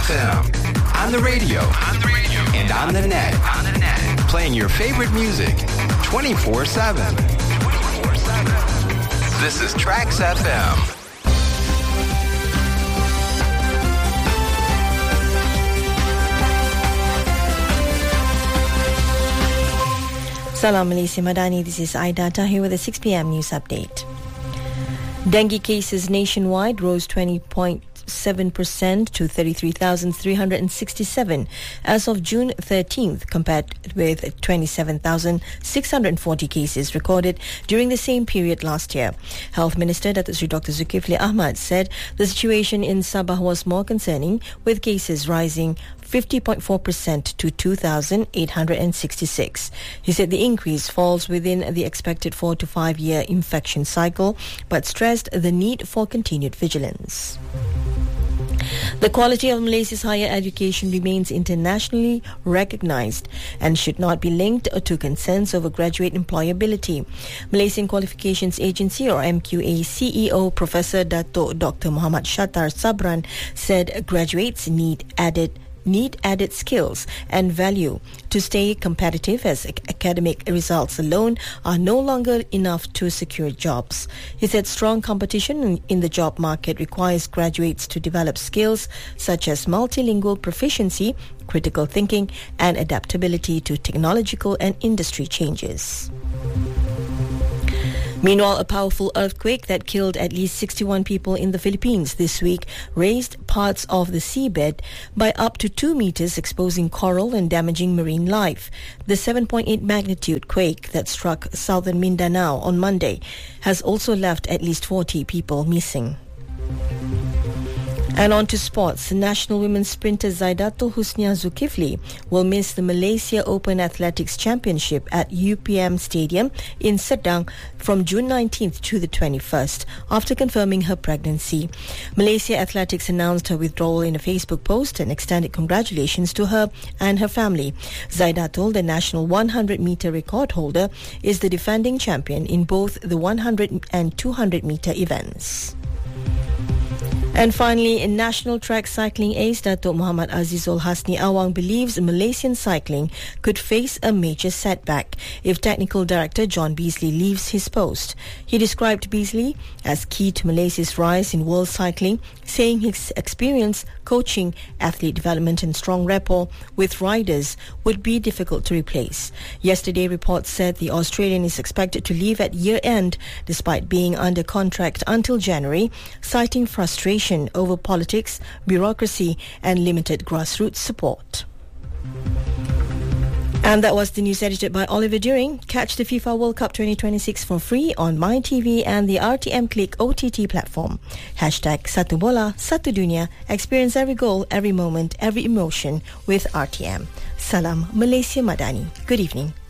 FM. On the radio. And on the net. Playing your favorite music 24/7. This is Trax FM. Salam Malaysia Madani, this is Aida Tahir with a 6 p.m. news update. Dengue cases nationwide rose 20.7% to 33,367 as of June 13th, compared with 27,640 cases recorded during the same period last year. Health Minister Datuk Seri Dr. Zulkifli Ahmad said the situation in Sabah was more concerning, with cases rising 50.4% to 2,866. He said the increase falls within the expected 4 to 5 year infection cycle, but stressed the need for continued vigilance. The quality of Malaysia's higher education remains internationally recognized and should not be linked to concerns over graduate employability. Malaysian Qualifications Agency, or MQA, CEO Professor Dato' Dr. Muhammad Shatar Sabran said graduates need added skills and value to stay competitive, as academic results alone are no longer enough to secure jobs. He said strong competition in the job market requires graduates to develop skills such as multilingual proficiency, critical thinking, and adaptability to technological and industry changes. Meanwhile, a powerful earthquake that killed at least 61 people in the Philippines this week raised parts of the seabed by up to 2 meters, exposing coral and damaging marine life. The 7.8 magnitude quake that struck southern Mindanao on Monday has also left at least 40 people missing. And on to sports. National women's sprinter Zaidatul Husnia Zulkifli will miss the Malaysia Open Athletics Championship at UPM Stadium in Sedang from June 19th to the 21st after confirming her pregnancy. Malaysia Athletics announced her withdrawal in a Facebook post and extended congratulations to her and her family. Zaidatul, the national 100-meter record holder, is the defending champion in both the 100 and 200-meter events. And finally, in national track cycling ace Dato' Muhammad Azizul Hasni Awang believes Malaysian cycling could face a major setback if technical director John Beasley leaves his post. He described Beasley as key to Malaysia's rise in world cycling, saying his experience, coaching, athlete development and strong rapport with riders would be difficult to replace. Yesterday, reports said the Australian is expected to leave at year-end despite being under contract until January, citing frustration over politics, bureaucracy and limited grassroots support. And that was the news edited by Oliver Deering. Catch the FIFA World Cup 2026 for free on MyTV and the RTM Click OTT platform. #Satu Bola, Satu Dunia. Experience every goal, every moment, every emotion with RTM. Salam Malaysia Madani. Good evening.